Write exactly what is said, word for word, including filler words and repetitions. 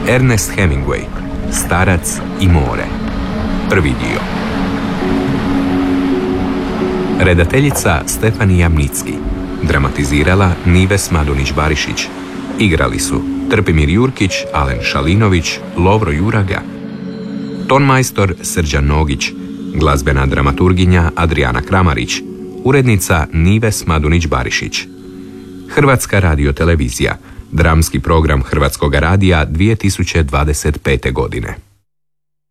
Ernest Hemingway, Starac i more. Prvi dio. Redateljica Stefanija Mnicki. Dramatizirala Nives Madunić-Barišić. Igrali su Trpimir Jurkić, Alen Šalinović, Lovro Juraga. Tonmajstor Srđan Nogić. Glazbena dramaturginja Adriana Kramarić. Urednica Nives Madunić-Barišić. Hrvatska radiotelevizija. Dramski program Hrvatskoga radija dvije tisuće dvadeset pete godine.